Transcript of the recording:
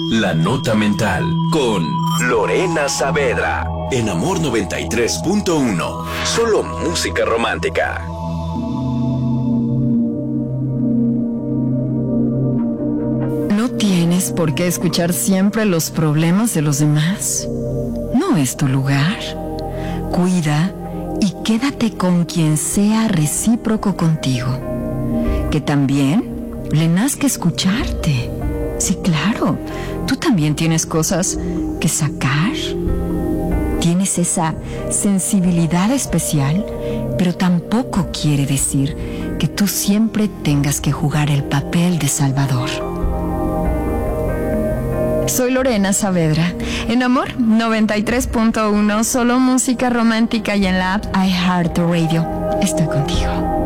La Nota Mental con Lorena Saavedra. En Amor 93.1. Solo música romántica. No tienes por qué escuchar siempre los problemas de los demás. No es tu lugar. Cuida y quédate con quien sea recíproco contigo. Que también le nazca escucharte. Sí, claro, tú también tienes cosas que sacar. Tienes esa sensibilidad especial, pero tampoco quiere decir que tú siempre tengas que jugar el papel de salvador. Soy Lorena Saavedra. En Amor 93.1, solo música romántica, y en la app iHeartRadio. Estoy contigo.